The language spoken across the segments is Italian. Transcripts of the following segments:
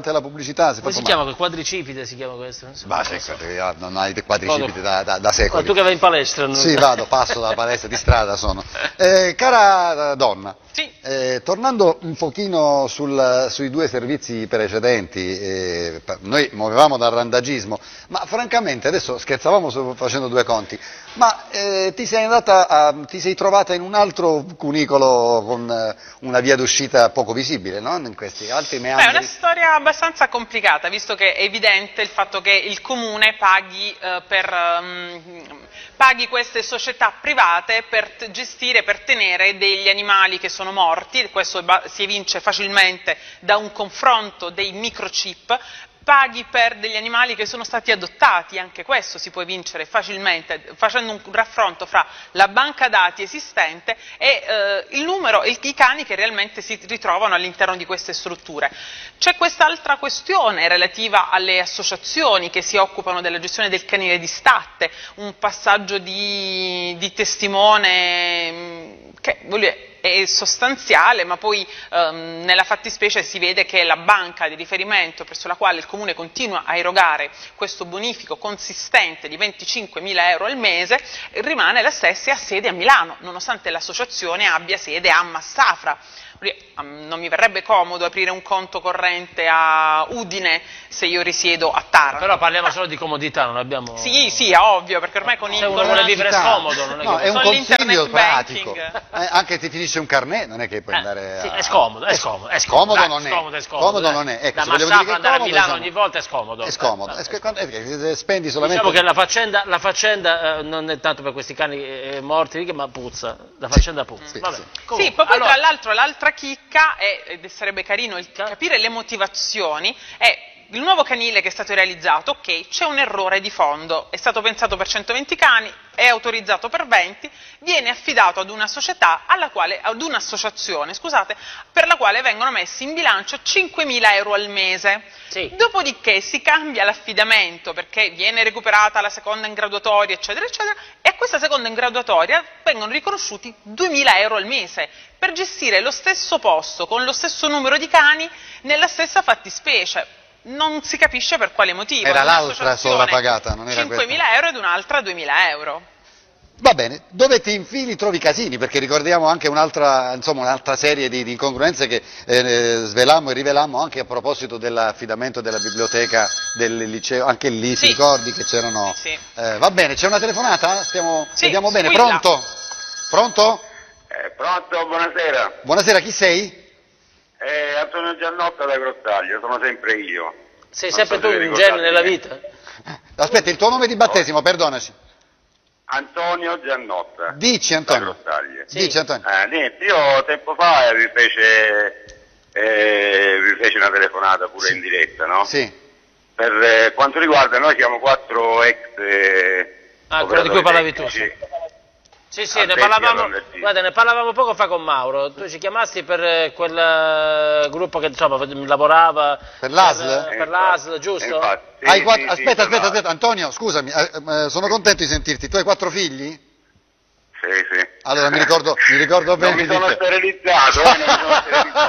parte della pubblicità. Come si chiama? Quadricipite si chiama questo? Non hai dei quadricipiti da secoli. Ma tu che vai in palestra? No? Sì, vado, passo dalla palestra, di strada sono. Cara donna, Sì. Tornando un pochino sui due servizi precedenti, noi muovevamo dal randagismo, ma francamente adesso scherzavamo facendo due conti, ma ti sei trovata in un altro cunicolo con una via d'uscita poco visibile, no? In questi altri meandri. È una storia abbastanza complicata, visto che è evidente il fatto che il comune paghi queste società private per gestire, per tenere degli animali che sono morti. Questo si evince facilmente da un confronto dei microchip. Paghi per degli animali che sono stati adottati, anche questo si può vincere facilmente facendo un raffronto fra la banca dati esistente e il numero e i cani che realmente si ritrovano all'interno di queste strutture. C'è quest'altra questione relativa alle associazioni che si occupano della gestione del canile di statte, un passaggio di testimone che voglio dire, è sostanziale, ma poi nella fattispecie si vede che la banca di riferimento presso la quale il comune continua a erogare questo bonifico consistente di 25.000 euro al mese rimane la stessa e ha sede a Milano, nonostante l'associazione abbia sede a Massafra. Non mi verrebbe comodo aprire un conto corrente a Udine se io risiedo a Taranto. Però parliamo solo di comodità, non abbiamo... Sì, è ovvio, perché ormai con se uno vuole vivere scomodo, non è no, che... è un consiglio pratico. Banking. Anche ti finisce un carnet, non è che puoi andare sì, a... è scomodo. Scomodo non è. Comodo non è. Ecco, da Massafra andare a Milano ogni volta è scomodo. È scomodo. Spendi solamente... Diciamo che la faccenda non è tanto per questi cani morti, ma puzza. La faccenda puzza. Vabbè. Sì, poi allora... tra l'altro l'altra chicca, ed sarebbe carino capire le motivazioni, è il nuovo canile che è stato realizzato, ok, c'è un errore di fondo, è stato pensato per 120 cani, è autorizzato per 20, viene affidato ad una società, ad un'associazione, scusate, per la quale vengono messi in bilancio 5.000 euro al mese. Sì. Dopodiché si cambia l'affidamento perché viene recuperata la seconda in graduatoria, eccetera, eccetera, e a questa seconda in graduatoria vengono riconosciuti 2.000 euro al mese per gestire lo stesso posto con lo stesso numero di cani nella stessa fattispecie. Non si capisce per quale motivo. Era l'altra sovrapagata, non era 5.000 euro ed un'altra 2.000 euro. Va bene, dove ti infili trovi casini, perché ricordiamo anche un'altra serie di incongruenze che svelammo e rivelammo anche a proposito dell'affidamento della biblioteca del liceo, anche lì sì. Ti ricordi che c'erano... Sì. Va bene, c'è una telefonata? Sì, vediamo bene, squilla. pronto? Pronto? Pronto, buonasera. Buonasera, chi sei? Antonio Giannotta da Grottaglio, sono sempre io. Sei Non sempre so tu se vi un genio ricordate nella me. vita? Aspetta, il tuo nome di battesimo, perdonaci. Antonio Giannotta. Dici Da Antonio. Grottaglio. Sì. Dici Antonio. Niente, io tempo fa vi fece una telefonata pure in diretta, no? Sì. Per quanto riguarda, noi siamo 4 ex quello di cui parlavi tu. tecnici. Sì, ne parlavamo poco fa con Mauro. Tu ci chiamasti per quel gruppo che insomma lavorava Per l'ASL? Per l'ASL, giusto? Infatti, Aspetta, Antonio, scusami, sono contento di sentirti. Tu hai 4 figli? Sì. Allora mi ricordo bene. Non mi sono sterilizzato, non mi sono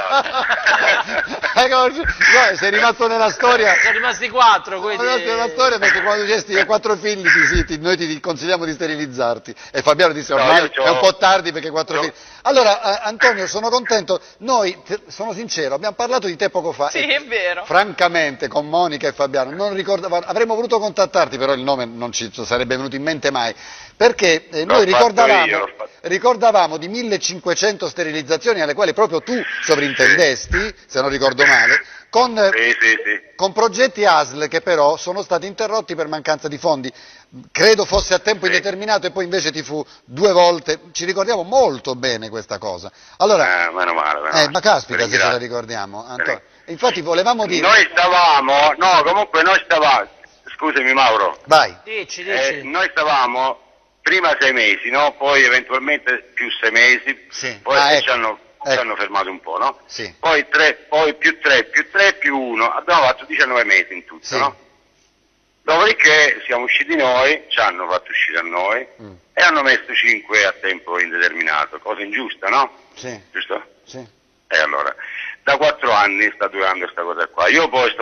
sterilizzato. Sei rimasto nella storia. Sono rimasti 4, quindi... Sei rimasto nella storia perché quando gesti hai 4 figli noi ti consigliamo di sterilizzarti. E Fabiano disse ormai è un po' tardi perché 4 figli. Allora Antonio, sono contento. Noi, sono sincero, abbiamo parlato di te poco fa. Sì, è vero. Francamente con Monica e Fabiano non ricordavamo, avremmo voluto contattarti, però il nome non ci sarebbe venuto in mente mai, perché noi ricordavamo di 1500 sterilizzazioni alle quali proprio tu sovrintendesti, se non ricordo male, con progetti ASL che però sono stati interrotti per mancanza di fondi. Credo fosse a tempo indeterminato e poi invece ti fu 2 volte, ci ricordiamo molto bene questa cosa. Allora, meno male. ma caspita se ce la ricordiamo, Antonio. Infatti volevamo dire... Noi stavamo, scusami Mauro. Vai. Dici. Noi stavamo prima 6 mesi, no? Poi eventualmente più 6 mesi, Sì. poi Ecco. ci hanno fermato un po', no? Sì. Poi 3, poi più 3, più 1, abbiamo fatto 19 mesi in tutto, Sì. no? Dopodiché siamo usciti noi, ci hanno fatto uscire a noi e hanno messo 5 a tempo indeterminato, cosa ingiusta, no? Sì. Giusto? Sì. E allora, da 4 anni sta durando questa cosa qua. Io poi sto